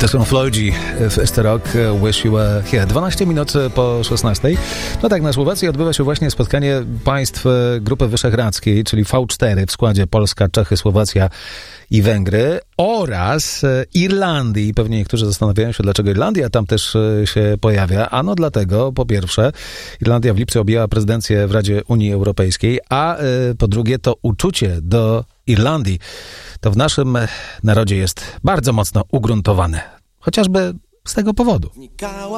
To są Floydzi w Esterok, Wish You Were Here. 12 minut po 16. No tak, na Słowacji odbywa się właśnie spotkanie państw Grupy Wyszehradzkiej, czyli V4 w składzie Polska, Czechy, Słowacja i Węgry oraz Irlandii. Pewnie niektórzy zastanawiają się, dlaczego Irlandia tam też się pojawia. Ano dlatego, po pierwsze, Irlandia w lipcu objęła prezydencję w Radzie Unii Europejskiej, a po drugie to uczucie do Irlandii to w naszym narodzie jest bardzo mocno ugruntowane. Chociażby z tego powodu.